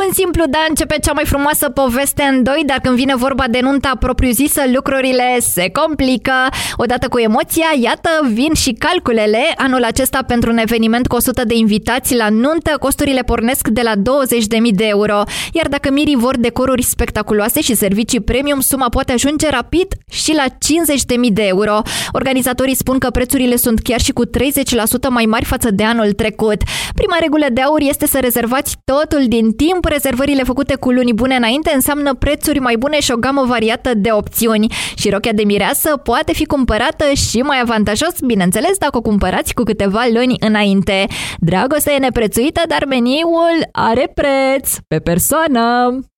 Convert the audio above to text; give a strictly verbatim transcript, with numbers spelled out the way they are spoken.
în simplu, da, începe cea mai frumoasă poveste în doi, dar când vine vorba de nunta propriu-zisă, lucrurile se complică. Odată cu emoția, iată, vin și calculele. Anul acesta, pentru un eveniment cu o sută de invitați la nuntă, costurile pornesc de la douăzeci de mii de euro. Iar dacă mirii vor decoruri spectaculoase și servicii premium, suma poate ajunge rapid și la cincizeci de mii de euro. Organizatorii spun că prețurile sunt chiar și cu treizeci la sută mai mari față de anul trecut. Prima regulă de aur este să rezervați totul din timp. Rezervările făcute cu luni bune înainte înseamnă prețuri mai bune și o gamă variată de opțiuni. Și rochia de mireasă poate fi cumpărată și mai avantajos, bineînțeles, dacă o cumpărați cu câteva luni înainte. Dragostea e neprețuită, dar meniul are preț pe persoană.